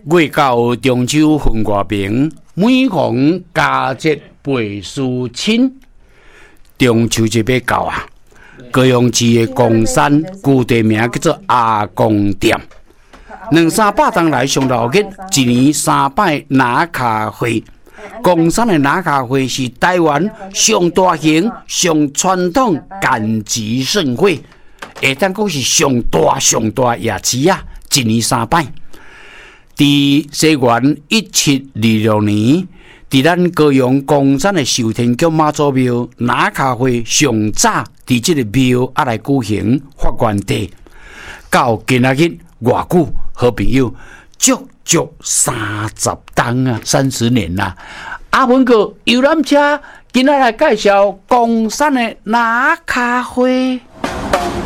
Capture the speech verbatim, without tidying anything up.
月到中秋分外明，每逢佳节倍思亲。中秋节要到啊！高雄市的公山旧地名叫做阿公店，两三百当来上闹热，一年三摆拿卡会。公山的拿卡会是台湾上大型、上传统赶集盛会，会当讲是上大上大夜市啊，一年三摆。伫西元一七二六年，伫咱高雄公山的寿天宫妈祖庙拿卡会上早伫即个庙啊来举行发源地，到今仔日偌久，好朋友足足三十冬啊，三十年啦。阿文哥游览车今仔来介绍公山的拿卡会。